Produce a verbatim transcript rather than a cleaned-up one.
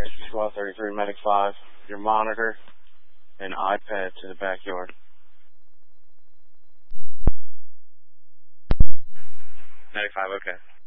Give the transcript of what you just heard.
Rescue Squad thirty-three, Medic five, your monitor and iPad to the backyard. Medic five, okay.